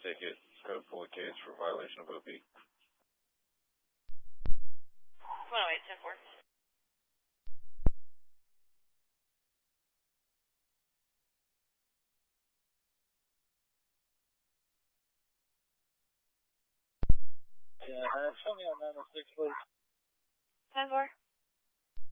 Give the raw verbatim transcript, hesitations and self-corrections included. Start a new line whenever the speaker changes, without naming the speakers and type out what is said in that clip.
ticket, code four case for violation of O P.
one oh eight, ten four.
Yeah, uh, show me on nine oh six, please.
ten four.